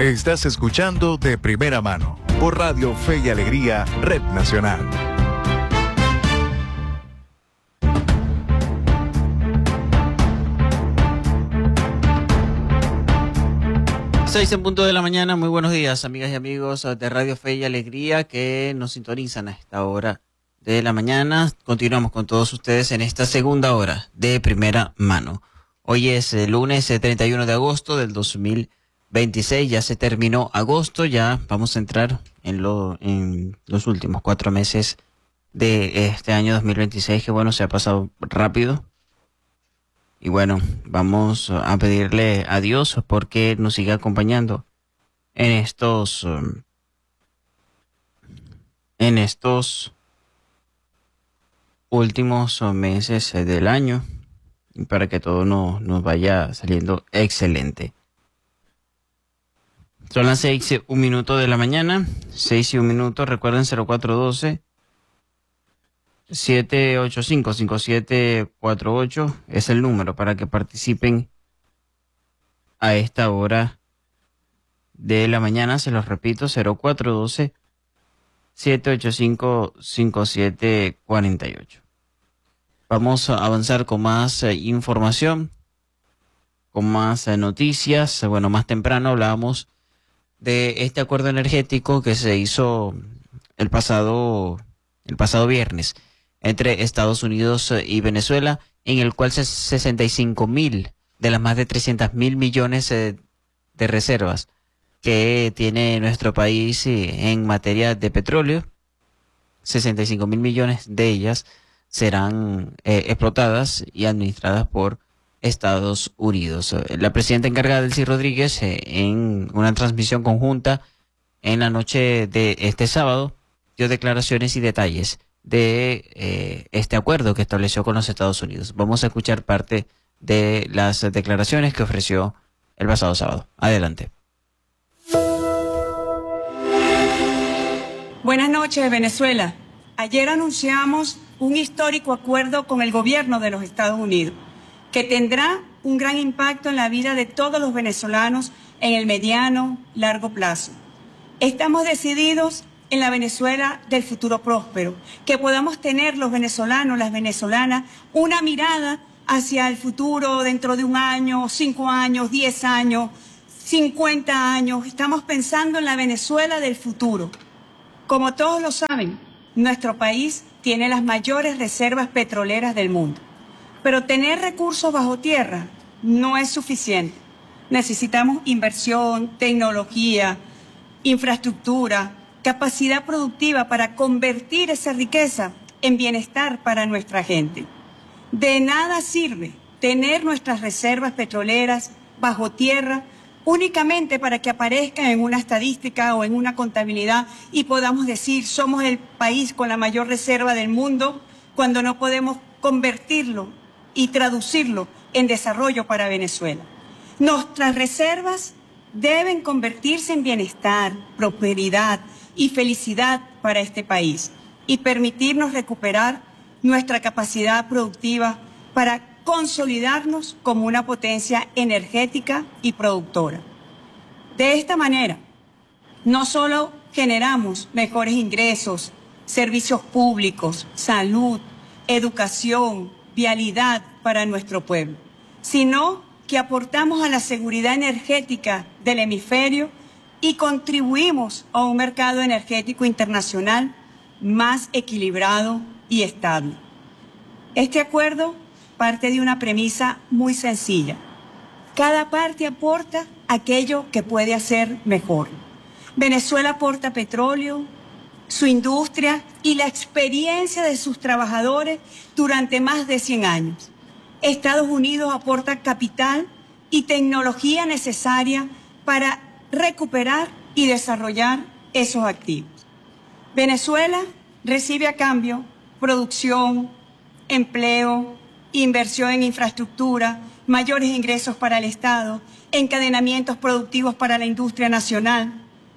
Estás escuchando De Primera Mano por Radio Fe y Alegría, Red Nacional. 6:00 a.m. Muy buenos días, amigas y amigos de Radio Fe y Alegría que nos sintonizan a esta hora de la mañana. Continuamos con todos ustedes en esta segunda hora de Primera Mano. Hoy es el lunes 31 de agosto del 2026. Ya se terminó agosto, ya vamos a entrar en los últimos 4 meses de este año 2026, que bueno, se ha pasado rápido. Y bueno, vamos a pedirle a Dios porque nos siga acompañando en estos últimos meses del año, y para que todo nos vaya saliendo excelente. Son las 6:01 de la mañana, 6:01. Recuerden 0412-785-5748 es el número para que participen a esta hora de la mañana. Se los repito, 0412-785-5748. Vamos a avanzar con más información, con más noticias. Bueno, más temprano hablábamos de este acuerdo energético que se hizo el pasado viernes entre Estados Unidos y Venezuela, en el cual 65.000 de las más de 300.000 millones de reservas que tiene nuestro país en materia de petróleo, 65.000 millones de ellas serán explotadas y administradas por Estados Unidos. La presidenta encargada, Delcy Rodríguez, en una transmisión conjunta en la noche de este sábado, dio declaraciones y detalles de este acuerdo que estableció con los Estados Unidos. Vamos a escuchar parte de las declaraciones que ofreció el pasado sábado. Adelante. Buenas noches, Venezuela. Ayer anunciamos un histórico acuerdo con el gobierno de los Estados Unidos, que tendrá un gran impacto en la vida de todos los venezolanos en el mediano, largo plazo. Estamos decididos en la Venezuela del futuro próspero, que podamos tener los venezolanos, las venezolanas, una mirada hacia el futuro dentro de 1 año, 5 años, 10 años, 50 años. Estamos pensando en la Venezuela del futuro. Como todos lo saben, nuestro país tiene las mayores reservas petroleras del mundo. Pero tener recursos bajo tierra no es suficiente. Necesitamos inversión, tecnología, infraestructura, capacidad productiva para convertir esa riqueza en bienestar para nuestra gente. De nada sirve tener nuestras reservas petroleras bajo tierra únicamente para que aparezcan en una estadística o en una contabilidad y podamos decir somos el país con la mayor reserva del mundo, cuando no podemos convertirlo y traducirlo en desarrollo para Venezuela. Nuestras reservas deben convertirse en bienestar, prosperidad y felicidad para este país y permitirnos recuperar nuestra capacidad productiva para consolidarnos como una potencia energética y productora. De esta manera, no solo generamos mejores ingresos, servicios públicos, salud, educación, vialidad para nuestro pueblo, sino que aportamos a la seguridad energética del hemisferio y contribuimos a un mercado energético internacional más equilibrado y estable. Este acuerdo parte de una premisa muy sencilla. Cada parte aporta aquello que puede hacer mejor. Venezuela aporta petróleo, su industria y la experiencia de sus trabajadores durante más de 100 años. Estados Unidos aporta capital y tecnología necesaria para recuperar y desarrollar esos activos. Venezuela recibe a cambio producción, empleo, inversión en infraestructura, mayores ingresos para el Estado, encadenamientos productivos para la industria nacional.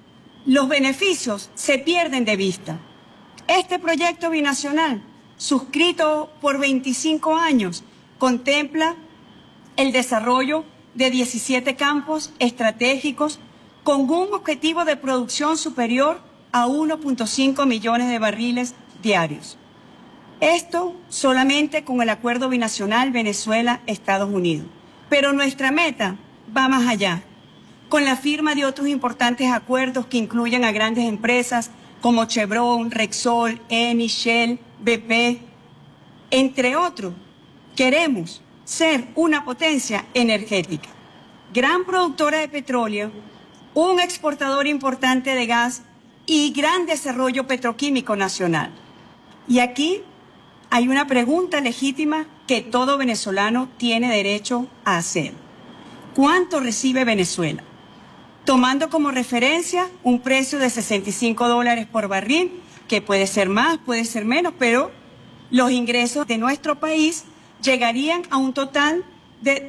Los beneficios se pierden de vista. Este proyecto binacional, suscrito por 25 años, contempla el desarrollo de 17 campos estratégicos con un objetivo de producción superior a 1.5 millones de barriles diarios. Esto solamente con el acuerdo binacional Venezuela-Estados Unidos. Pero nuestra meta va más allá, con la firma de otros importantes acuerdos que incluyen a grandes empresas como Chevron, Repsol, Eni, Shell, BP, entre otros. Queremos ser una potencia energética, gran productora de petróleo, un exportador importante de gas y gran desarrollo petroquímico nacional. Y aquí hay una pregunta legítima que todo venezolano tiene derecho a hacer. ¿Cuánto recibe Venezuela? Tomando como referencia un precio de $65 por barril, que puede ser más, puede ser menos, pero los ingresos de nuestro país llegarían a un total de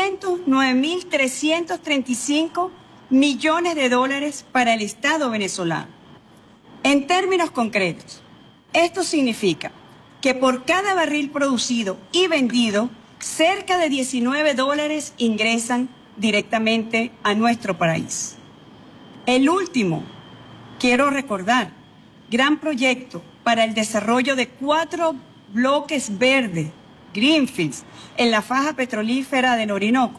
209.335 millones de dólares para el Estado venezolano. En términos concretos, esto significa que por cada barril producido y vendido, cerca de $19 ingresan directamente a nuestro país. El último, quiero recordar, gran proyecto para el desarrollo de 4 bloques verdes, greenfields, en la faja petrolífera del Orinoco,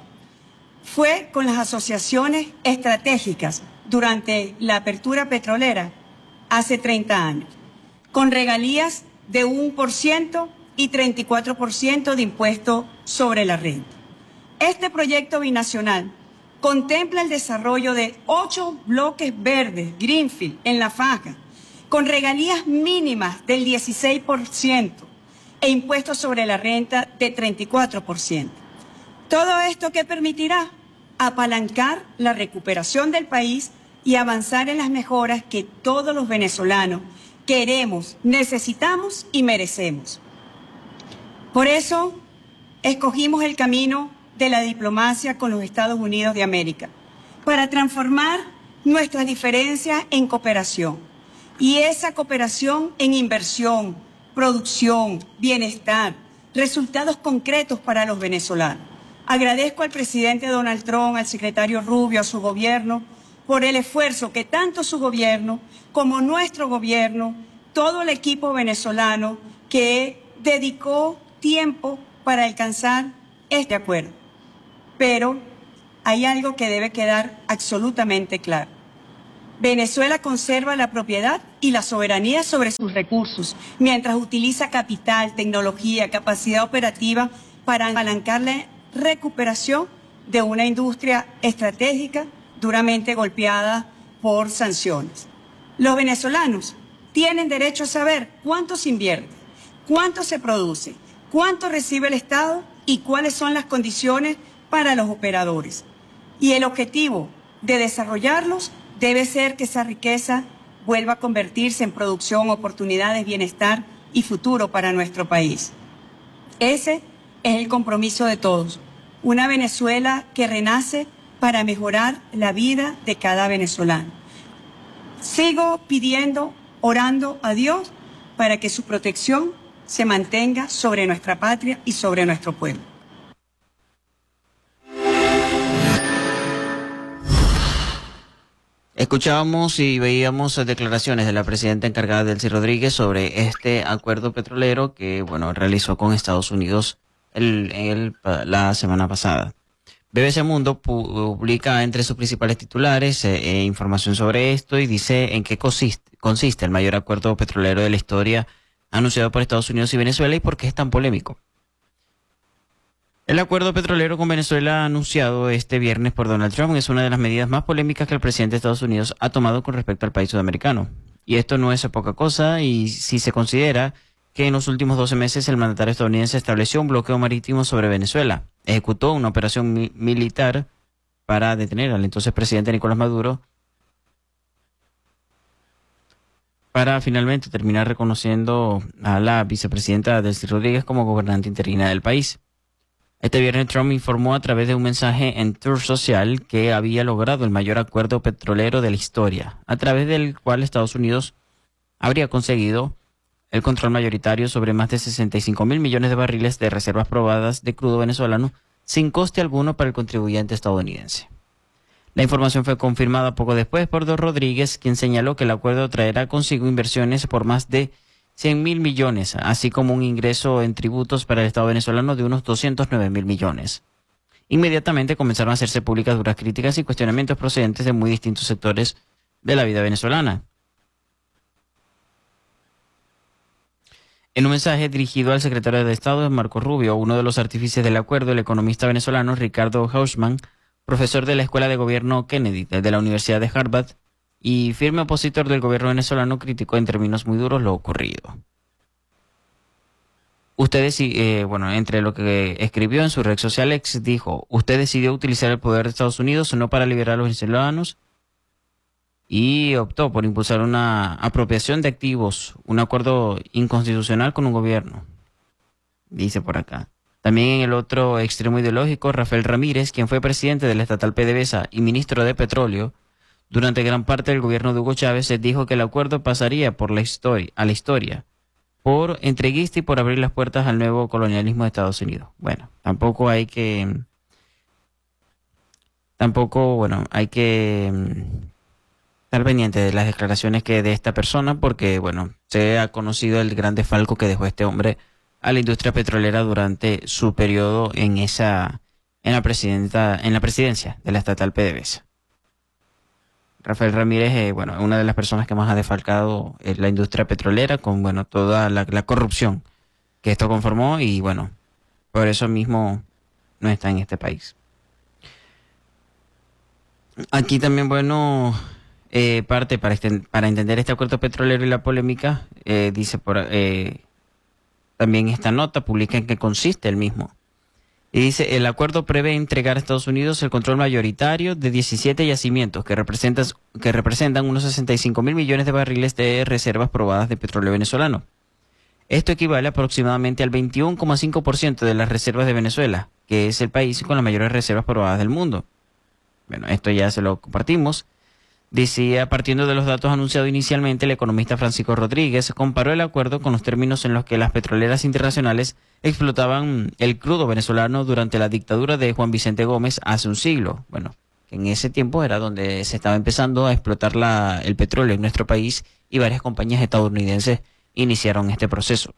fue con las asociaciones estratégicas durante la apertura petrolera hace 30 años, con regalías de 1% y 34% de impuesto sobre la renta. Este proyecto binacional contempla el desarrollo de 8 bloques verdes, greenfield, en la faja, con regalías mínimas del 16% e impuestos sobre la renta de 34%. Todo esto que permitirá apalancar la recuperación del país y avanzar en las mejoras que todos los venezolanos queremos, necesitamos y merecemos. Por eso escogimos el camino de la diplomacia con los Estados Unidos de América, para transformar nuestras diferencias en cooperación, y esa cooperación en inversión, producción, bienestar, resultados concretos para los venezolanos. Agradezco al presidente Donald Trump, al secretario Rubio, a su gobierno, por el esfuerzo que tanto su gobierno como nuestro gobierno, todo el equipo venezolano que dedicó tiempo para alcanzar este acuerdo. Pero hay algo que debe quedar absolutamente claro. Venezuela conserva la propiedad y la soberanía sobre sus recursos, mientras utiliza capital, tecnología, capacidad operativa para apalancar la recuperación de una industria estratégica duramente golpeada por sanciones. Los venezolanos tienen derecho a saber cuánto se invierte, cuánto se produce, cuánto recibe el Estado y cuáles son las condiciones para los operadores. Y el objetivo de desarrollarlos debe ser que esa riqueza vuelva a convertirse en producción, oportunidades, bienestar y futuro para nuestro país. Ese es el compromiso de todos. Una Venezuela que renace para mejorar la vida de cada venezolano. Sigo pidiendo, orando a Dios para que su protección se mantenga sobre nuestra patria y sobre nuestro pueblo. Escuchábamos y veíamos declaraciones de la presidenta encargada, Delcy Rodríguez, sobre este acuerdo petrolero que, realizó con Estados Unidos la semana pasada. BBC Mundo publica entre sus principales titulares información sobre esto y dice en qué consiste el mayor acuerdo petrolero de la historia anunciado por Estados Unidos y Venezuela y por qué es tan polémico. El acuerdo petrolero con Venezuela anunciado este viernes por Donald Trump es una de las medidas más polémicas que el presidente de Estados Unidos ha tomado con respecto al país sudamericano. Y esto no es poca cosa, y si se considera que en los últimos 12 meses el mandatario estadounidense estableció un bloqueo marítimo sobre Venezuela, ejecutó una operación militar para detener al entonces presidente Nicolás Maduro, para finalmente terminar reconociendo a la vicepresidenta Delcy Rodríguez como gobernante interina del país. Este viernes Trump informó a través de un mensaje en Truth Social que había logrado el mayor acuerdo petrolero de la historia, a través del cual Estados Unidos habría conseguido el control mayoritario sobre más de 65.000 millones de barriles de reservas probadas de crudo venezolano sin coste alguno para el contribuyente estadounidense. La información fue confirmada poco después por Don Rodríguez, quien señaló que el acuerdo traerá consigo inversiones por más de 100.000 millones, así como un ingreso en tributos para el Estado venezolano de unos 209.000 millones. Inmediatamente comenzaron a hacerse públicas duras críticas y cuestionamientos procedentes de muy distintos sectores de la vida venezolana. En un mensaje dirigido al secretario de Estado, Marco Rubio, uno de los artífices del acuerdo, el economista venezolano Ricardo Hausmann, profesor de la Escuela de Gobierno Kennedy de la Universidad de Harvard y firme opositor del gobierno venezolano, criticó en términos muy duros lo ocurrido. Entre lo que escribió en su red social X, dijo: usted decidió utilizar el poder de Estados Unidos no para liberar a los venezolanos y optó por impulsar una apropiación de activos, un acuerdo inconstitucional con un gobierno, dice por acá. También en el otro extremo ideológico, Rafael Ramírez, quien fue presidente de la estatal PDVSA y ministro de Petróleo durante gran parte del gobierno de Hugo Chávez, dijo que el acuerdo pasaría a la historia por entreguista y por abrir las puertas al nuevo colonialismo de Estados Unidos. Bueno, hay que estar pendiente de las declaraciones de esta persona, porque se ha conocido el gran desfalco que dejó este hombre a la industria petrolera durante su periodo en la presidencia de la estatal PDVSA. Rafael Ramírez es una de las personas que más ha defalcado la industria petrolera con toda la corrupción que esto conformó, y por eso mismo no está en este país. Aquí también parte para entender este acuerdo petrolero y la polémica, dice también esta nota publica en qué consiste el mismo. Y dice: el acuerdo prevé entregar a Estados Unidos el control mayoritario de 17 yacimientos que representan unos 65.000 millones de barriles de reservas probadas de petróleo venezolano. Esto equivale aproximadamente al 21,5% de las reservas de Venezuela, que es el país con las mayores reservas probadas del mundo. Esto ya se lo compartimos. Decía, partiendo de los datos anunciados inicialmente, el economista Francisco Rodríguez comparó el acuerdo con los términos en los que las petroleras internacionales explotaban el crudo venezolano durante la dictadura de Juan Vicente Gómez hace un siglo. Que en ese tiempo era donde se estaba empezando a explotar el petróleo en nuestro país, y varias compañías estadounidenses iniciaron este proceso.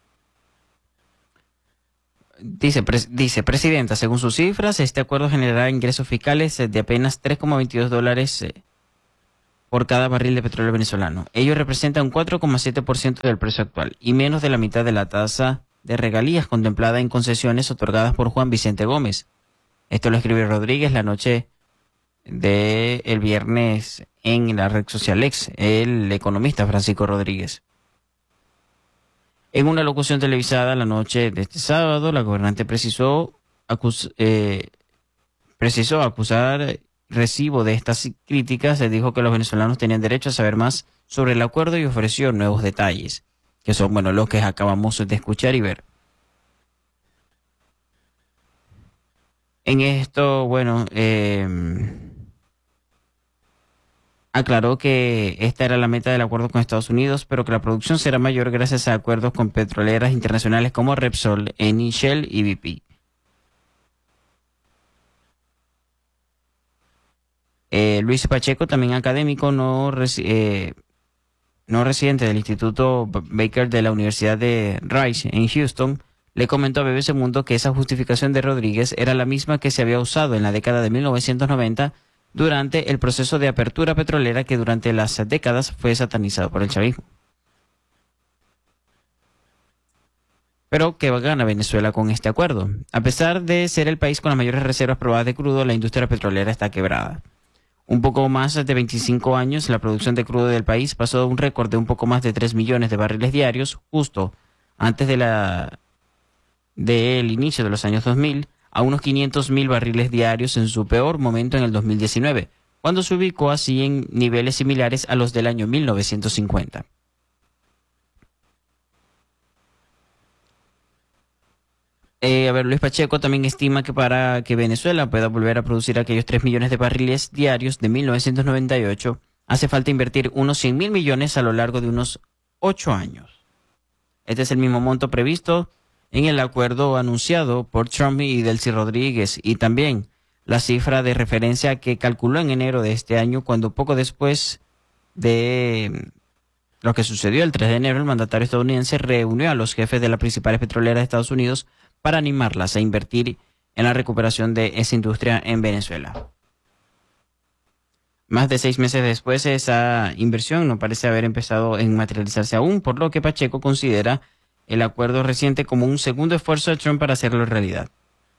Dice, presidenta, según sus cifras, este acuerdo generará ingresos fiscales de apenas $3,22 por cada barril de petróleo venezolano. Ello representa un 4,7% del precio actual y menos de la mitad de la tasa de regalías contemplada en concesiones otorgadas por Juan Vicente Gómez. Esto lo escribió Rodríguez la noche del viernes en la red social X, el economista Francisco Rodríguez. En una locución televisada la noche de este sábado, la gobernante precisó acusar recibo de estas críticas. Se dijo que los venezolanos tenían derecho a saber más sobre el acuerdo y ofreció nuevos detalles, que son los que acabamos de escuchar y ver. En esto, aclaró que esta era la meta del acuerdo con Estados Unidos, pero que la producción será mayor gracias a acuerdos con petroleras internacionales como Repsol, Eni, Shell y BP. Luis Pacheco, también académico, no residente del Instituto Baker de la Universidad de Rice en Houston, le comentó a BBC Mundo que esa justificación de Rodríguez era la misma que se había usado en la década de 1990 durante el proceso de apertura petrolera, que durante las décadas fue satanizado por el chavismo. Pero ¿qué gana Venezuela con este acuerdo? A pesar de ser el país con las mayores reservas probadas de crudo, la industria petrolera está quebrada. Un poco más de 25 años, la producción de crudo del país pasó de un récord de un poco más de 3 millones de barriles diarios, justo antes del inicio de los años 2000, a unos 500.000 barriles diarios en su peor momento en el 2019, cuando se ubicó así en niveles similares a los del año 1950. Luis Pacheco también estima que para que Venezuela pueda volver a producir aquellos 3 millones de barriles diarios de 1998, hace falta invertir unos 100.000 millones a lo largo de unos 8 años. Este es el mismo monto previsto en el acuerdo anunciado por Trump y Delcy Rodríguez, y también la cifra de referencia que calculó en enero de este año, cuando poco después de lo que sucedió el 3 de enero, el mandatario estadounidense reunió a los jefes de las principales petroleras de Estados Unidos para animarlas a invertir en la recuperación de esa industria en Venezuela. Más de 6 meses después, esa inversión no parece haber empezado a materializarse aún, por lo que Pacheco considera el acuerdo reciente como un segundo esfuerzo de Trump para hacerlo realidad.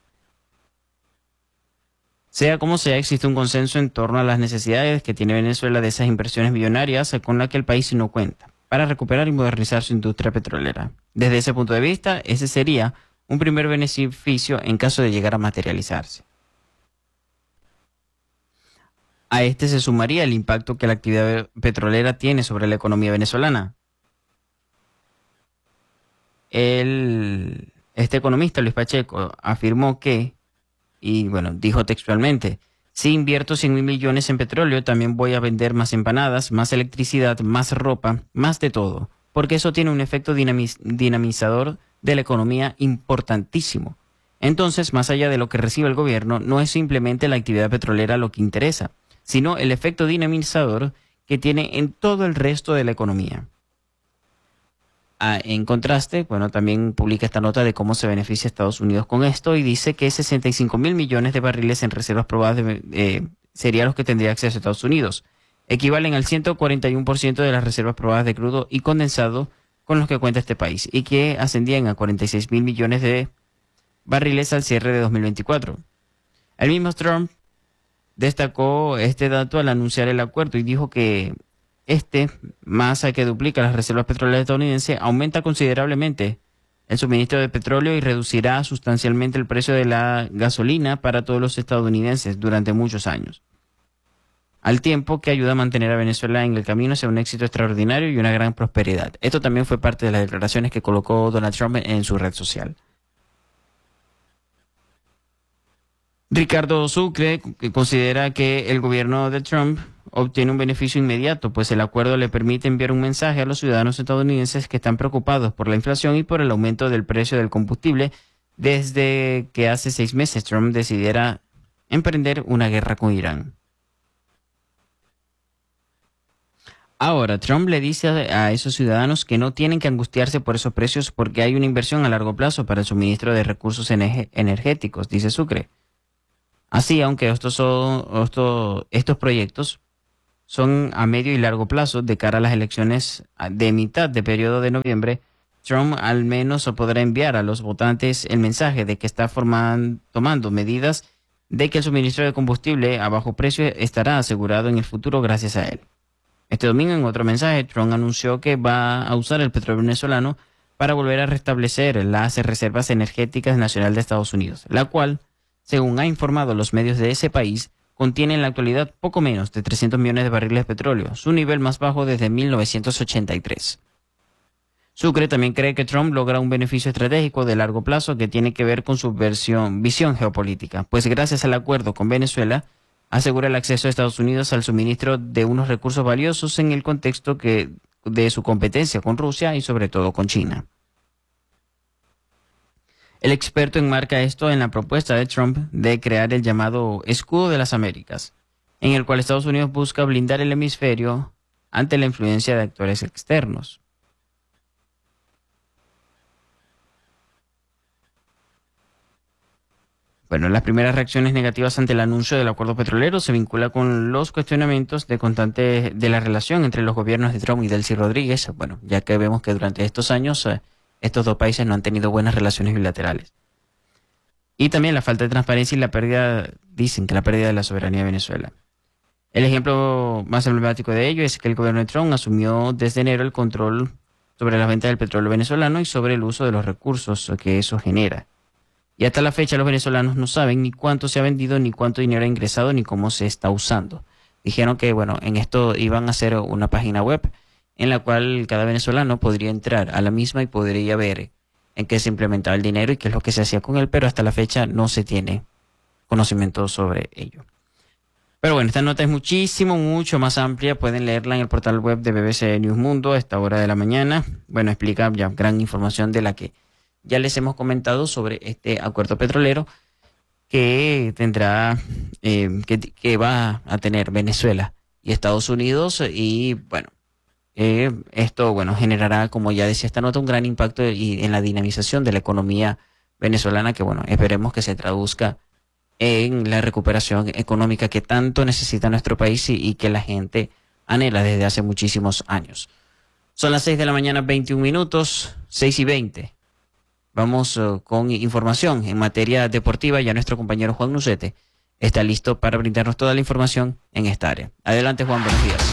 Sea como sea, existe un consenso en torno a las necesidades que tiene Venezuela de esas inversiones millonarias con las que el país no cuenta, para recuperar y modernizar su industria petrolera. Desde ese punto de vista, ese sería un primer beneficio en caso de llegar a materializarse. A este se sumaría el impacto que la actividad petrolera tiene sobre la economía venezolana. Este economista, Luis Pacheco, afirmó que, y bueno, dijo textualmente: si invierto 100.000 millones en petróleo, también voy a vender más empanadas, más electricidad, más ropa, más de todo, porque eso tiene un efecto dinamizador de la economía importantísimo. Entonces, más allá de lo que recibe el gobierno, no es simplemente la actividad petrolera lo que interesa, sino el efecto dinamizador que tiene en todo el resto de la economía. En contraste, bueno, también publica esta nota de cómo se beneficia Estados Unidos con esto y dice que 65.000 millones de barriles en reservas probadas serían los que tendría acceso a Estados Unidos. Equivalen al 141% de las reservas probadas de crudo y condensado con los que cuenta este país, y que ascendían a 46.000 millones de barriles al cierre de 2024. El mismo Trump destacó este dato al anunciar el acuerdo y dijo que más que duplica las reservas petroleras estadounidenses, aumenta considerablemente el suministro de petróleo y reducirá sustancialmente el precio de la gasolina para todos los estadounidenses durante muchos años, al tiempo que ayuda a mantener a Venezuela en el camino hacia un éxito extraordinario y una gran prosperidad. Esto también fue parte de las declaraciones que colocó Donald Trump en su red social. Ricardo Sucre considera que el gobierno de Trump obtiene un beneficio inmediato, pues el acuerdo le permite enviar un mensaje a los ciudadanos estadounidenses que están preocupados por la inflación y por el aumento del precio del combustible desde que hace 6 meses Trump decidiera emprender una guerra con Irán. Ahora, Trump le dice a esos ciudadanos que no tienen que angustiarse por esos precios porque hay una inversión a largo plazo para el suministro de recursos energéticos, dice Sucre. Así, aunque estos proyectos son a medio y largo plazo de cara a las elecciones de mitad de periodo de noviembre, Trump al menos podrá enviar a los votantes el mensaje de que está tomando medidas de que el suministro de combustible a bajo precio estará asegurado en el futuro gracias a él. Este domingo, en otro mensaje, Trump anunció que va a usar el petróleo venezolano para volver a restablecer las reservas energéticas nacionales de Estados Unidos, la cual, según ha informado los medios de ese país, contiene en la actualidad poco menos de 300 millones de barriles de petróleo, su nivel más bajo desde 1983. Sucre también cree que Trump logra un beneficio estratégico de largo plazo que tiene que ver con su visión geopolítica, pues gracias al acuerdo con Venezuela, asegura el acceso de Estados Unidos al suministro de unos recursos valiosos en el contexto de su competencia con Rusia y sobre todo con China. El experto enmarca esto en la propuesta de Trump de crear el llamado Escudo de las Américas, en el cual Estados Unidos busca blindar el hemisferio ante la influencia de actores externos. Bueno, las primeras reacciones negativas ante el anuncio del acuerdo petrolero se vincula con los cuestionamientos de la relación entre los gobiernos de Trump y Delcy Rodríguez, bueno, ya que vemos que durante estos años estos dos países no han tenido buenas relaciones bilaterales. Y también la falta de transparencia y dicen que la pérdida de la soberanía de Venezuela. El ejemplo más emblemático de ello es que el gobierno de Trump asumió desde enero el control sobre la venta del petróleo venezolano y sobre el uso de los recursos que eso genera. Y hasta la fecha los venezolanos no saben ni cuánto se ha vendido, ni cuánto dinero ha ingresado, ni cómo se está usando. Dijeron que, bueno, en esto iban a hacer una página web en la cual cada venezolano podría entrar a la misma y podría ver en qué se implementaba el dinero y qué es lo que se hacía con él, pero hasta la fecha no se tiene conocimiento sobre ello. Pero bueno, esta nota es mucho más amplia. Pueden leerla en el portal web de BBC News Mundo a esta hora de la mañana. Bueno, explica ya gran información de la que ya les hemos comentado sobre este acuerdo petrolero. que tendrá, que va a tener Venezuela y Estados Unidos. Y bueno, esto generará, como ya decía esta nota, un gran impacto en la dinamización de la economía venezolana, que esperemos que se traduzca en la recuperación económica que tanto necesita nuestro país y que la gente anhela desde hace muchísimos años. Son las 6 de la mañana, 21 minutos, 6:20. Vamos con información en materia deportiva. Ya nuestro compañero Juan Nucete está listo para brindarnos toda la información en esta área. Adelante, Juan, buenos días.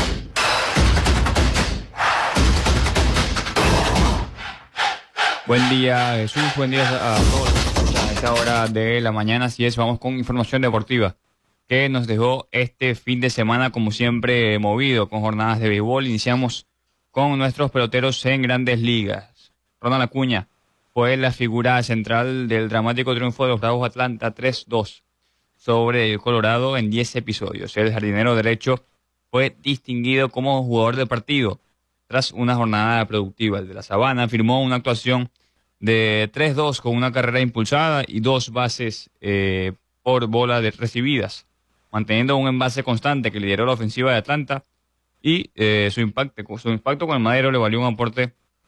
Buen día, Jesús. Buen día a todos a esta hora de la mañana. Así es, vamos con información deportiva que nos dejó este fin de semana, como siempre, movido con jornadas de béisbol. Iniciamos con nuestros peloteros en Grandes Ligas. Ronald Acuña fue la figura central del dramático triunfo de los Bravos de Atlanta 3-2 sobre el Colorado en 10 episodios. El jardinero derecho fue distinguido como jugador del partido tras una jornada productiva. El de la Sabana firmó una actuación de 3-2 con una carrera impulsada y 2 bases por bola recibidas, manteniendo un envase constante que lideró la ofensiva de Atlanta, y su impacto con el madero le valió un aporte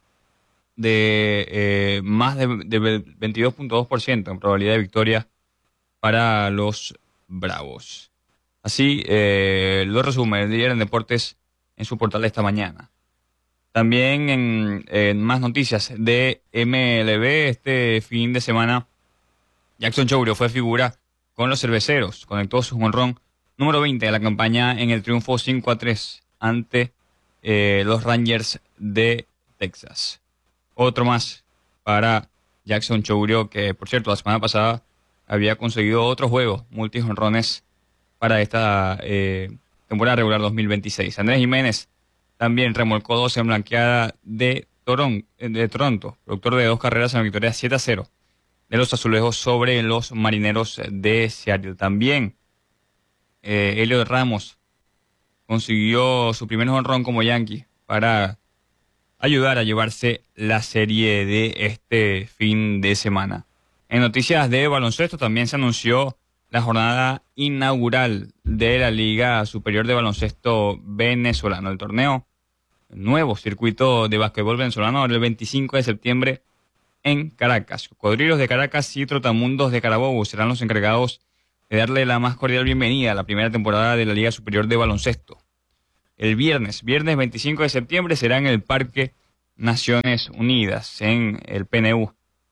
de más de 22.2% en probabilidad de victoria para los Bravos. Así lo resume el líder en deportes en su portal de esta mañana. También en más noticias de MLB, este fin de semana, Jackson Chourio fue figura con los Cerveceros. Conectó su jonrón número 20 de la campaña en el triunfo 5-3 ante los Rangers de Texas. Otro más para Jackson Chourio, que por cierto la semana pasada había conseguido otro juego, multi-jonrones para esta temporada regular 2026. Andrés Jiménez también remolcó 2 en blanqueada de Toronto, productor de 2 carreras en la victoria 7-0 de los azulejos sobre los Marineros de Seattle. También Heliot Ramos consiguió su primer jonrón como Yankee para ayudar a llevarse la serie de este fin de semana. En noticias de baloncesto también se anunció la jornada inaugural de la Liga Superior de Baloncesto Venezolano. El torneo, el nuevo circuito de básquetbol venezolano, ahora el 25 de septiembre en Caracas. Cocodrilos de Caracas y Trotamundos de Carabobo serán los encargados de darle la más cordial bienvenida a la primera temporada de la Liga Superior de Baloncesto. El viernes 25 de septiembre, será en el Parque Naciones Unidas, en el PNU.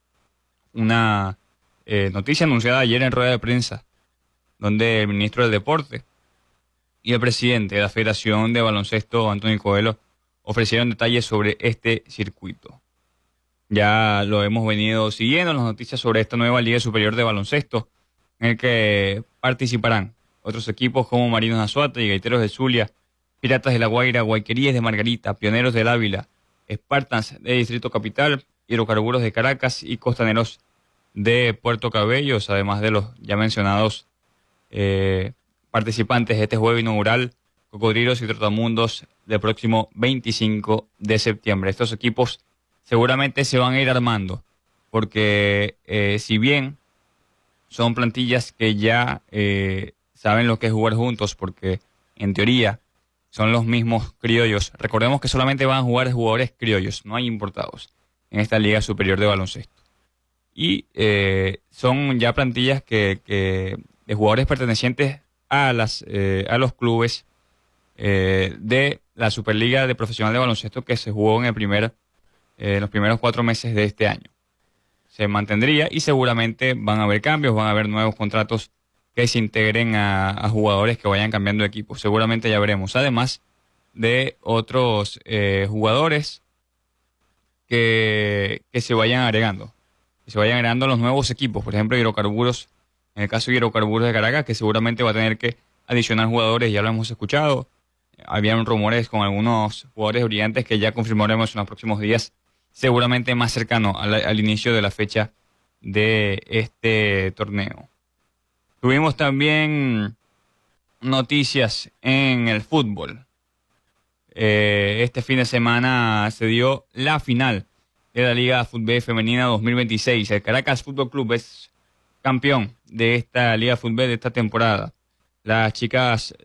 Una noticia anunciada ayer en rueda de prensa, donde el ministro del Deporte y el presidente de la Federación de Baloncesto, Antonio Coelho, ofrecieron detalles sobre este circuito. Ya lo hemos venido siguiendo en las noticias sobre esta nueva Liga Superior de Baloncesto, en el que participarán otros equipos como Marinos de Azuate y Gaiteros de Zulia, Piratas de La Guaira, Guayqueríes de Margarita, Pioneros del Ávila, Spartans de Distrito Capital, Hidrocarburos de Caracas y Costaneros de Puerto Cabellos, además de los ya mencionados participantes de este juego inaugural, Cocodrilos y Trotamundos, del próximo 25 de septiembre. Estos equipos seguramente se van a ir armando, porque si bien son plantillas que ya saben lo que es jugar juntos, porque en teoría son los mismos criollos. Recordemos que solamente van a jugar jugadores criollos, no hay importados en esta Liga Superior de Baloncesto. Y son ya plantillas de jugadores pertenecientes a los clubes de la Superliga de Profesional de Baloncesto, que se jugó en los primeros 4 meses de este año. Se mantendría y seguramente van a haber cambios, van a haber nuevos contratos que se integren a jugadores que vayan cambiando de equipo. Seguramente ya veremos. Además de otros jugadores que se vayan agregando. Que se vayan agregando a los nuevos equipos. Por ejemplo, Hidrocarburos, en el caso de Hidrocarburos de Caracas, que seguramente va a tener que adicionar jugadores, ya lo hemos escuchado. Habían rumores con algunos jugadores brillantes que ya confirmaremos en los próximos días, seguramente más cercano al inicio de la fecha de este torneo. Tuvimos también noticias en el fútbol. Este fin de semana se dio la final de la Liga Fútbol Femenina 2026. El Caracas Fútbol Club es campeón de esta Liga Fútbol de esta temporada. Las chicas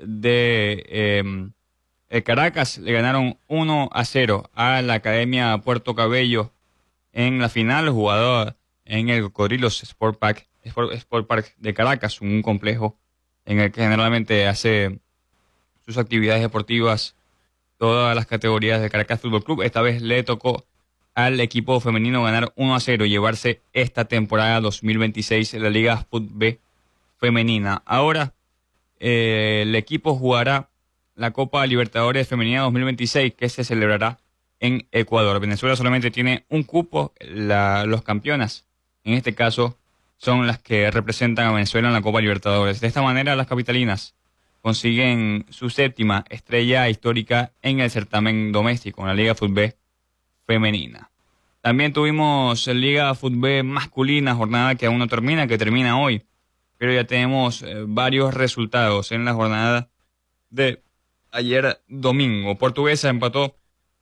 de Caracas le ganaron 1-0 a la Academia Puerto Cabello en la final, jugado en el Cocodrilos Sport Park de Caracas, un complejo en el que generalmente hace sus actividades deportivas todas las categorías de Caracas Fútbol Club. Esta vez le tocó al equipo femenino ganar 1-0 y llevarse esta temporada 2026 en la Liga Fútbol Femenina. Ahora el equipo jugará la Copa Libertadores Femenina 2026, que se celebrará en Ecuador. Venezuela solamente tiene un cupo, los campeonas, en este caso, son las que representan a Venezuela en la Copa Libertadores. De esta manera, las capitalinas consiguen su 7ª estrella histórica en el certamen doméstico, en la Liga Fútbol Femenina. También tuvimos Liga Fútbol Masculina, jornada que aún no termina, que termina hoy, pero ya tenemos varios resultados en la jornada de ayer domingo. Portuguesa empató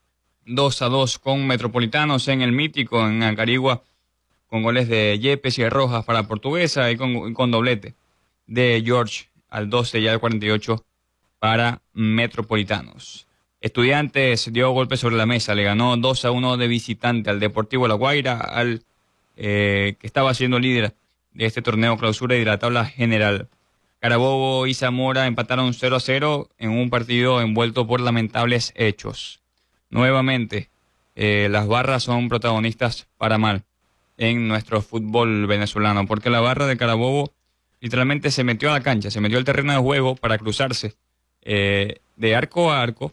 2-2 con Metropolitanos en el Mítico, en Acarigua, con goles de Yepes y Rojas para Portuguesa y con doblete de George al 12 y al 48 para Metropolitanos. Estudiantes dio golpe sobre la mesa, le ganó 2-1 de visitante al Deportivo La Guaira, al que estaba siendo líder de este torneo clausura y de la tabla general. Carabobo y Zamora empataron 0-0 en un partido envuelto por lamentables hechos. Nuevamente, las barras son protagonistas para mal en nuestro fútbol venezolano, porque la barra de Carabobo literalmente se metió a la cancha, se metió al terreno de juego para cruzarse de arco a arco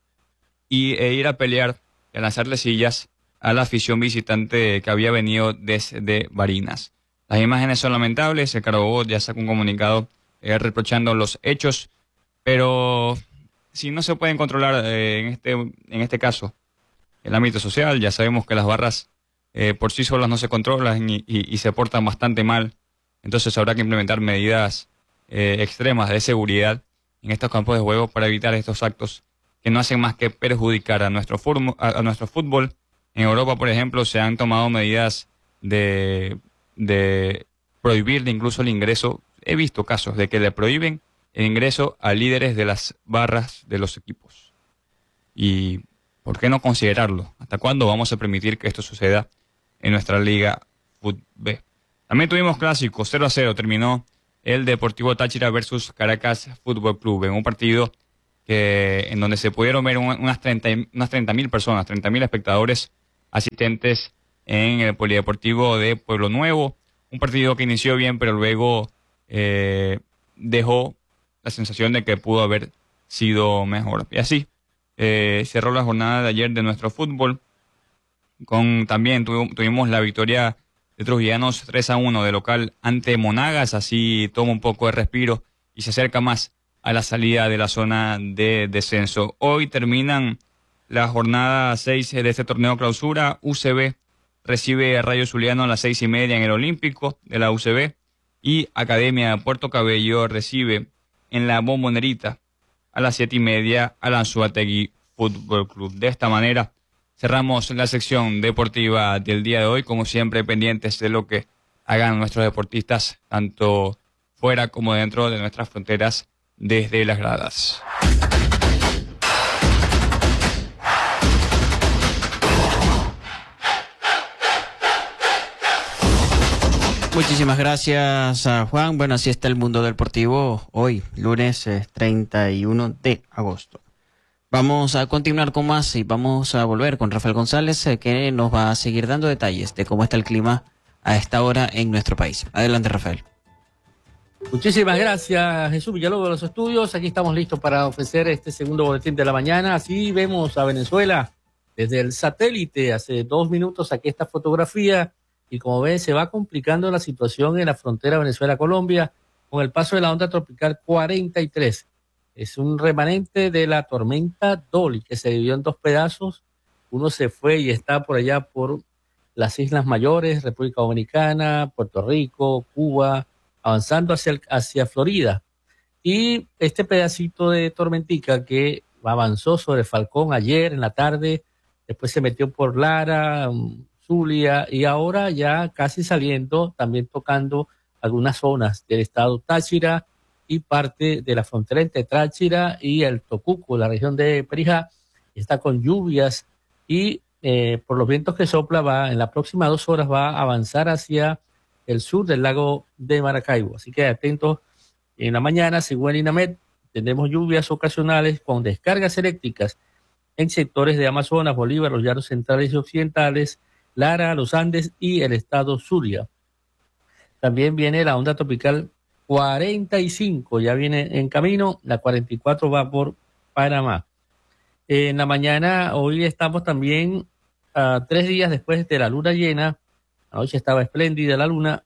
e ir a pelear, a lanzarle sillas a la afición visitante que había venido desde Barinas. Las imágenes son lamentables, el Carabobo ya sacó un comunicado reprochando los hechos, pero si no se pueden controlar en este caso el ámbito social, ya sabemos que las barras por sí solas no se controlan y se portan bastante mal, entonces habrá que implementar medidas extremas de seguridad en estos campos de juego para evitar estos actos que no hacen más que perjudicar a nuestro fútbol. En Europa, por ejemplo, se han tomado medidas de prohibir incluso el ingreso. He visto casos de que le prohíben el ingreso a líderes de las barras de los equipos. ¿Y por qué no considerarlo? ¿Hasta cuándo vamos a permitir que esto suceda en nuestra Liga Fútbol? También tuvimos clásicos, 0-0 terminó el Deportivo Táchira versus Caracas Fútbol Club, en un partido en donde se pudieron ver unas 30.000 personas, 30.000 espectadores asistentes en el Polideportivo de Pueblo Nuevo. Un partido que inició bien, pero luego dejó la sensación de que pudo haber sido mejor. Y así cerró la jornada de ayer de nuestro fútbol. También tuvimos la victoria de Trujillanos 3-1 de local ante Monagas. Así toma un poco de respiro y se acerca más a la salida de la zona de descenso. Hoy terminan la jornada 6 de este torneo clausura. UCB recibe a Rayo Zuliano a las 6:30 en el Olímpico de la UCB. Y Academia de Puerto Cabello recibe en la Bombonerita a las 7:30 al Anzoátegui Fútbol Club. De esta manera cerramos la sección deportiva del día de hoy, como siempre pendientes de lo que hagan nuestros deportistas, tanto fuera como dentro de nuestras fronteras, desde las gradas. Muchísimas gracias, Juan. Bueno, así está el mundo deportivo hoy, lunes 31 de agosto. Vamos a continuar con más y vamos a volver con Rafael González, que nos va a seguir dando detalles de cómo está el clima a esta hora en nuestro país. Adelante, Rafael. Muchísimas gracias, Jesús Villalobos de los estudios. Aquí estamos listos para ofrecer este segundo boletín de la mañana. Así vemos a Venezuela desde el satélite. Hace 2 minutos saqué esta fotografía y como ven se va complicando la situación en la frontera Venezuela-Colombia con el paso de la onda tropical 43. Es un remanente de la tormenta Dolly que se dividió en 2 pedazos. Uno se fue y está por allá por las Islas Mayores, República Dominicana, Puerto Rico, Cuba, avanzando hacia Florida. Y este pedacito de tormentica que avanzó sobre Falcón ayer en la tarde, después se metió por Lara, Zulia, y ahora ya casi saliendo, también tocando algunas zonas del estado Táchira y parte de la frontera entre Táchira y el Tocuco, la región de Perijá, está con lluvias y por los vientos que sopla en las próximas 2 horas va a avanzar hacia el sur del lago de Maracaibo. Así que atentos, en la mañana, según el INAMED, tendremos lluvias ocasionales con descargas eléctricas en sectores de Amazonas, Bolívar, los llanos centrales y occidentales, Lara, los Andes y el estado Zulia. También viene la onda tropical 45, ya viene en camino, la 44 va por Panamá. En la mañana, hoy estamos también a 3 días después de la luna llena. Anoche estaba espléndida la luna.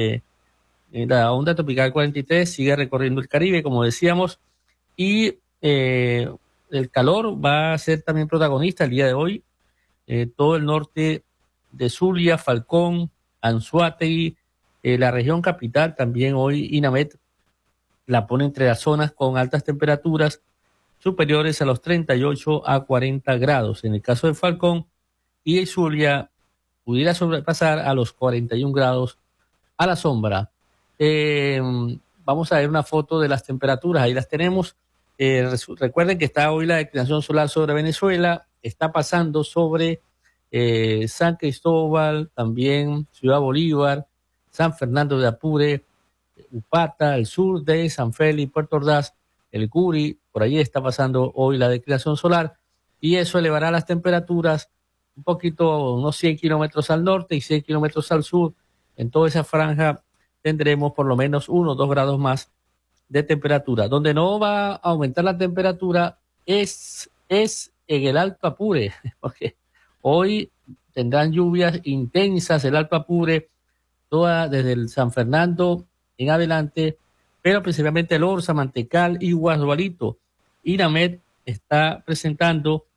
La onda tropical 43 sigue recorriendo el Caribe, como decíamos, y el calor va a ser también protagonista el día de hoy. Todo el norte de Zulia, Falcón, Anzoátegui, la región capital, también hoy INAMED la pone entre las zonas con altas temperaturas superiores a los 38 a 40 grados. En el caso de Falcón y Zulia, pudiera sobrepasar a los 41 grados a la sombra. Vamos a ver una foto de las temperaturas, ahí las tenemos. Recuerden que está hoy la declinación solar sobre Venezuela, está pasando sobre San Cristóbal, también Ciudad Bolívar, San Fernando de Apure, Upata, el sur de San Félix, Puerto Ordaz, el Curi, por allí está pasando hoy la declinación solar y eso elevará las temperaturas un poquito, unos 100 kilómetros al norte y 100 kilómetros al sur. En toda esa franja tendremos por lo menos 1 o 2 grados más de temperatura. Donde no va a aumentar la temperatura es en el Alto Apure, porque hoy tendrán lluvias intensas el Alto Apure, toda desde el San Fernando en adelante, pero principalmente el Orza, Mantecal y Guadualito. INAMED está presentando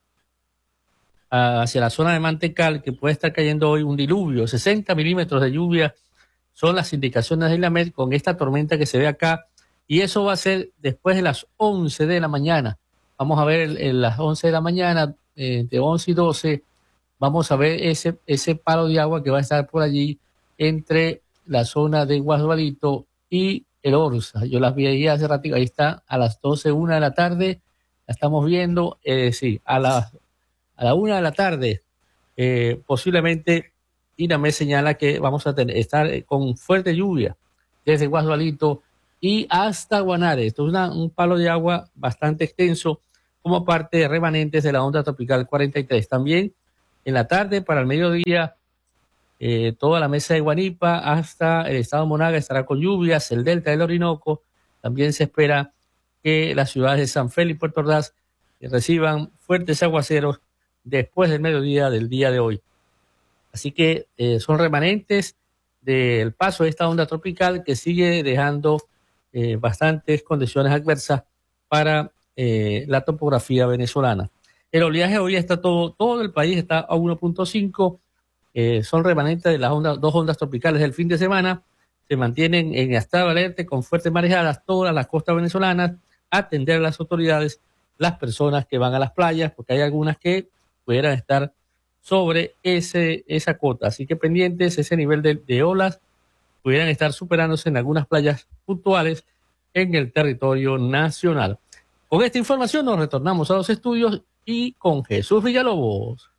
hacia la zona de Mantecal que puede estar cayendo hoy un diluvio, 60 milímetros de lluvia son las indicaciones de INAMED con esta tormenta que se ve acá, y eso va a ser después de las 11 de la mañana. Vamos a ver en las 11 de la mañana, de 11 y 12, vamos a ver ese palo de agua que va a estar por allí entre la zona de Guadualito y el Orza. Yo las vi ahí hace ratito, ahí está, a las 12, 1 de la tarde, la estamos viendo, sí, a la 1 de la tarde, posiblemente INAMED señala que vamos a estar con fuerte lluvia desde Guadualito y hasta Guanare. Esto es un palo de agua bastante extenso como parte de remanentes de la onda tropical 43. También en la tarde, para el mediodía, toda la mesa de Guanipa hasta el estado Monaga estará con lluvias, el delta del Orinoco. También se espera que las ciudades de San Félix y Puerto Ordaz reciban fuertes aguaceros después del mediodía del día de hoy. Así que son remanentes del paso de esta onda tropical que sigue dejando bastantes condiciones adversas para la topografía venezolana. El oleaje hoy está todo el país está a 1.5. Son remanentes de las dos ondas tropicales del fin de semana. Se mantienen en estado de alerta con fuertes marejadas todas las costas venezolanas. Atender a las autoridades, las personas que van a las playas, porque hay algunas que pudieran estar sobre esa cota. Así que pendientes, ese nivel de olas pudieran estar superándose en algunas playas puntuales en el territorio nacional. Con esta información nos retornamos a los estudios y con Jesús Villalobos.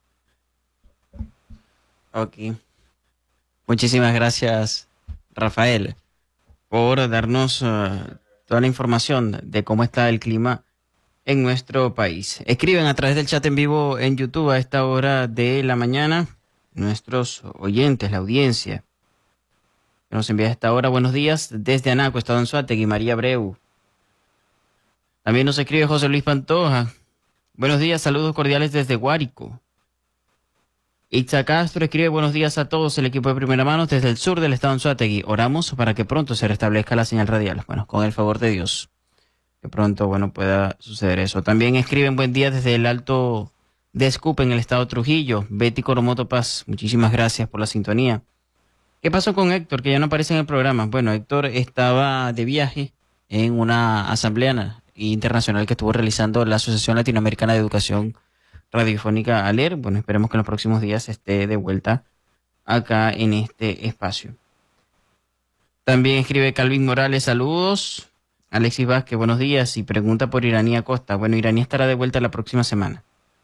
Ok. Muchísimas gracias, Rafael, por darnos toda la información de cómo está el clima en nuestro país. Escriben a través del chat en vivo en YouTube a esta hora de la mañana nuestros oyentes, la audiencia. Nos envía a esta hora buenos días desde Anaco, estado Anzoátegui, María Abreu. También nos escribe José Luis Pantoja. Buenos días, saludos cordiales desde Guárico. Itza Castro escribe buenos días a todos, el equipo de Primera Mano desde el sur del estado Anzoátegui. Oramos para que pronto se restablezca la señal radial. Bueno, con el favor de Dios, que pronto, pueda suceder eso. También escriben buen día desde el Alto de Escupe en el estado Trujillo. Betty Coromoto Paz, muchísimas gracias por la sintonía. ¿Qué pasó con Héctor, que ya no aparece en el programa? Bueno, Héctor estaba de viaje en una asamblea internacional que estuvo realizando la Asociación Latinoamericana de Educación Radiofónica ALER. Bueno, esperemos que en los próximos días esté de vuelta acá en este espacio. También escribe Calvin Morales, saludos. Alexis Vázquez, buenos días, y pregunta por Iraní Acosta. Bueno, Iraní estará de vuelta la próxima semana.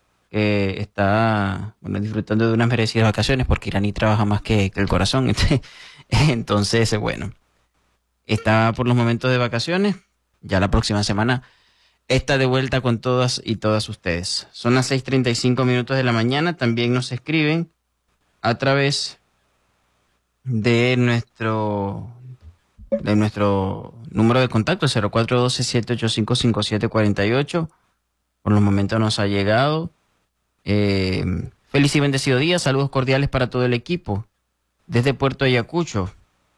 Está disfrutando de unas merecidas vacaciones porque Iraní trabaja más que el corazón. Entonces, bueno, está por los momentos de vacaciones. Ya la próxima semana está de vuelta con todas y todas ustedes. Son las 6:35 de la mañana. También nos escriben a través de nuestro número de contacto, 0412-785-5748. Por los momentos nos ha llegado. Feliz y bendecido día. Saludos cordiales para todo el equipo. Desde Puerto Ayacucho,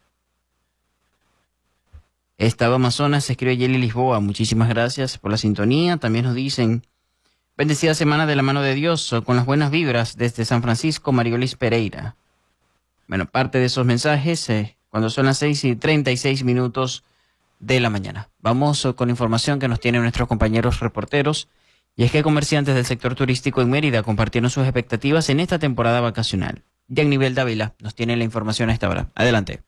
Estado Amazonas, se escribe Yeli Lisboa. Muchísimas gracias por la sintonía. También nos dicen, bendecida semana de la mano de Dios, con las buenas vibras desde San Francisco, Mariolis Pereira. Bueno, parte de esos mensajes cuando son las 6:36 de la mañana. Vamos con información que nos tienen nuestros compañeros reporteros. Y es que comerciantes del sector turístico en Mérida compartieron sus expectativas en esta temporada vacacional. Yagnivel Dávila nos tiene la información a esta hora. Adelante.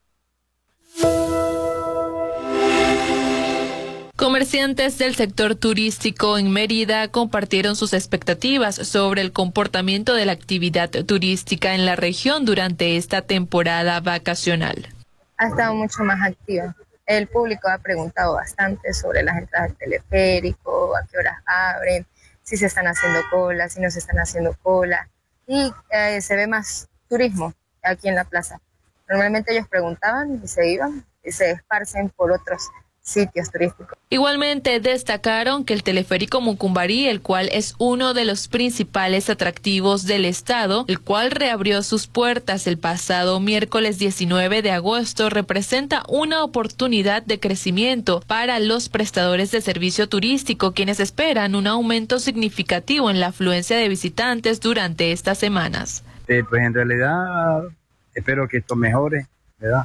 Comerciantes del sector turístico en Mérida compartieron sus expectativas sobre el comportamiento de la actividad turística en la región durante esta temporada vacacional. Ha estado mucho más activa. El público ha preguntado bastante sobre las entradas del teleférico, a qué horas abren, si se están haciendo cola, si no se están haciendo cola. Y se ve más turismo aquí en la plaza. Normalmente ellos preguntaban y se iban y se esparcen por otros sitios turísticos. Igualmente destacaron que el teleférico Mucumbarí, el cual es uno de los principales atractivos del estado, el cual reabrió sus puertas el pasado miércoles 19 de agosto, representa una oportunidad de crecimiento para los prestadores de servicio turístico, quienes esperan un aumento significativo en la afluencia de visitantes durante estas semanas. Pues en realidad espero que esto mejore, ¿verdad?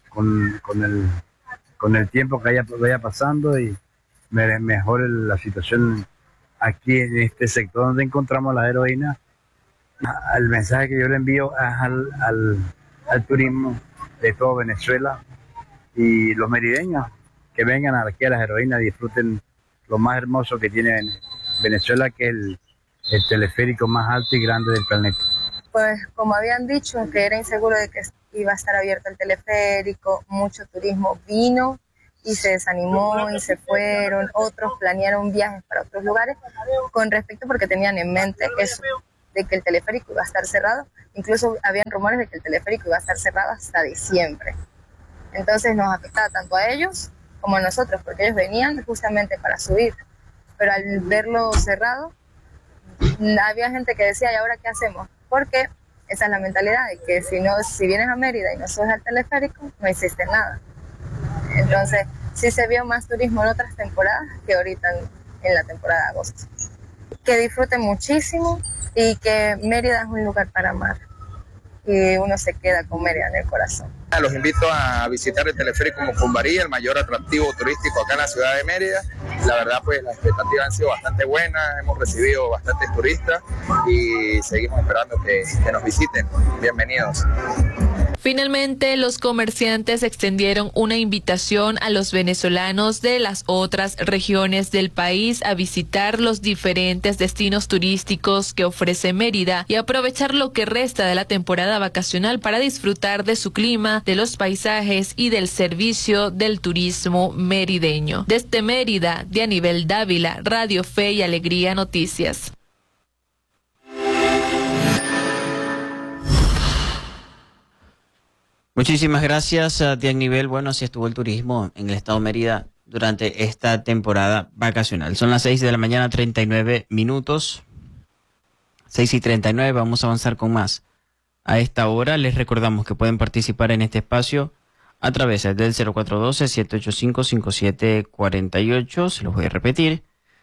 Con el tiempo que vaya pasando y mejore la situación aquí en este sector donde encontramos la heroína. El mensaje que yo le envío es al turismo de todo Venezuela y los merideños que vengan aquí a las heroínas y disfruten lo más hermoso que tiene Venezuela, que es el teleférico más alto y grande del planeta. Pues como habían dicho que era inseguro de que iba a estar abierto el teleférico, mucho turismo vino y se desanimó y se fueron, otros planearon viajes para otros lugares con respecto porque tenían en mente eso, de que el teleférico iba a estar cerrado, incluso habían rumores de que el teleférico iba a estar cerrado hasta diciembre. Entonces nos afectaba tanto a ellos como a nosotros, porque ellos venían justamente para subir, pero al verlo cerrado, había gente que decía, ¿y ahora qué hacemos? Porque esa es la mentalidad de que si vienes a Mérida y no subes al teleférico, no hiciste nada. Entonces, sí se vio más turismo en otras temporadas que ahorita en la temporada de agosto. Que disfruten muchísimo y que Mérida es un lugar para amar. Y uno se queda con Mérida en el corazón. Los invito a visitar el teleférico Mucumbarí, el mayor atractivo turístico acá en la ciudad de Mérida. La verdad, pues las expectativas han sido bastante buenas, hemos recibido bastantes turistas y seguimos esperando que nos visiten. Bienvenidos. Finalmente, los comerciantes extendieron una invitación a los venezolanos de las otras regiones del país a visitar los diferentes destinos turísticos que ofrece Mérida y aprovechar lo que resta de la temporada vacacional para disfrutar de su clima, de los paisajes y del servicio del turismo merideño. Desde Mérida, Dianibel Dávila, Radio Fe y Alegría Noticias. Muchísimas gracias, Dianibel. Bueno, así estuvo el turismo en el estado de Mérida durante esta temporada vacacional. Son las 6:39 a.m. 6:39, vamos a avanzar con más. A esta hora les recordamos que pueden participar en este espacio a través del 0412-785-5748. Se los voy a repetir.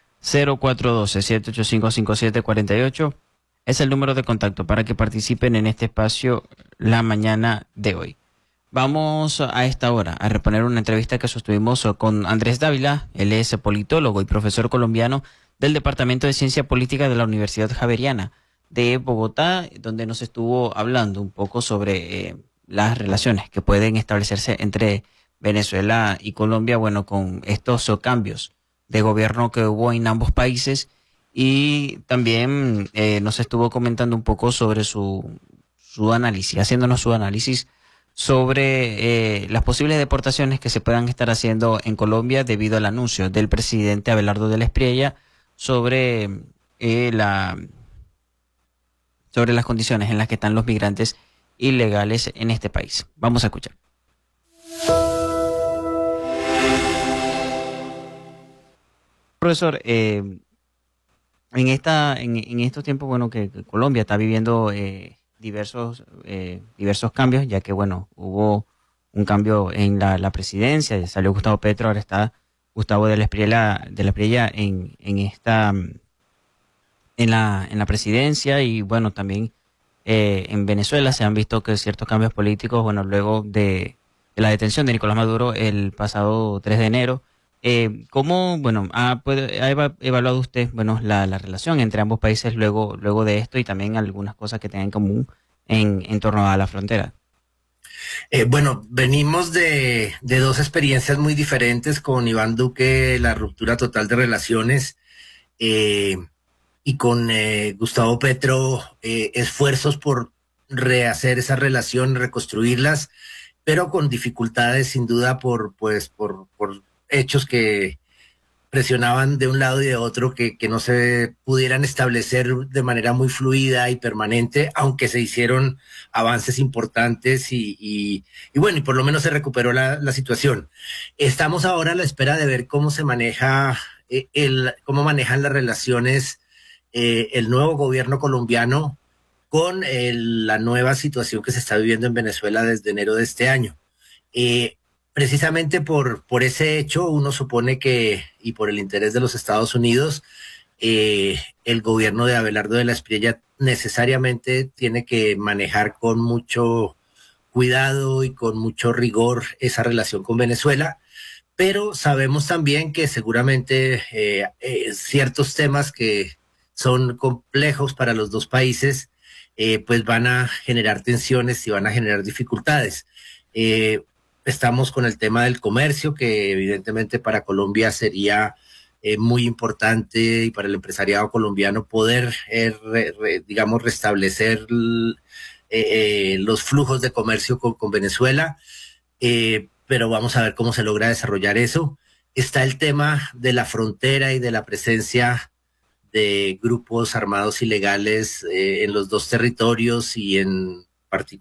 0412-785-5748 es el número de contacto para que participen en este espacio la mañana de hoy. Vamos a esta hora a reponer una entrevista que sostuvimos con Andrés Dávila. Él es politólogo y profesor colombiano del Departamento de Ciencia Política de la Universidad Javeriana de Bogotá, donde nos estuvo hablando un poco sobre las relaciones que pueden establecerse entre Venezuela y Colombia, bueno, con estos cambios de gobierno que hubo en ambos países, y también nos estuvo comentando un poco sobre su análisis, haciéndonos su análisis sobre las posibles deportaciones que se puedan estar haciendo en Colombia debido al anuncio del presidente Abelardo de la Espriella sobre las condiciones en las que están los migrantes ilegales en este país. Vamos a escuchar. Profesor, en estos tiempos, bueno, que Colombia está viviendo diversos cambios, ya que, bueno, hubo un cambio en la presidencia, ya salió Gustavo Petro, ahora está Gustavo de la Espriella en la presidencia, y bueno, también en Venezuela se han visto que ciertos cambios políticos, bueno, luego de la detención de Nicolás Maduro el pasado 3 de enero. ¿Cómo, bueno, ha evaluado usted, bueno, la relación entre ambos países luego de esto, y también algunas cosas que tengan en común en torno a la frontera? Bueno, venimos de dos experiencias muy diferentes. Con Iván Duque, la ruptura total de relaciones, y con Gustavo Petro, esfuerzos por rehacer esa relación, reconstruirlas, pero con dificultades sin duda por hechos que presionaban de un lado y de otro que no se pudieran establecer de manera muy fluida y permanente, aunque se hicieron avances importantes y bueno, y por lo menos se recuperó la situación. Estamos ahora a la espera de ver cómo se maneja cómo manejan las relaciones el nuevo gobierno colombiano con la nueva situación que se está viviendo en Venezuela desde enero de este año. Precisamente por ese hecho, uno supone que, y por el interés de los Estados Unidos, el gobierno de Abelardo de la Espriella necesariamente tiene que manejar con mucho cuidado y con mucho rigor esa relación con Venezuela, pero sabemos también que seguramente ciertos temas que son complejos para los dos países, pues van a generar tensiones y van a generar dificultades. Estamos con el tema del comercio, que evidentemente para Colombia sería muy importante, y para el empresariado colombiano poder, digamos, restablecer los flujos de comercio con Venezuela, pero vamos a ver cómo se logra desarrollar eso. Está el tema de la frontera y de la presencia de grupos armados ilegales en los dos territorios, y en particular